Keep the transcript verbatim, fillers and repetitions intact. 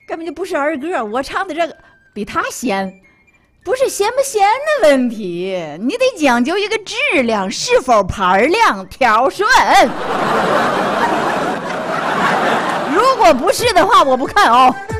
根本就不是儿歌。我唱的这个比他仙，不是仙不仙的问题，你得讲究一个质量，是否盘亮调顺。如果不是的话，我不看哦。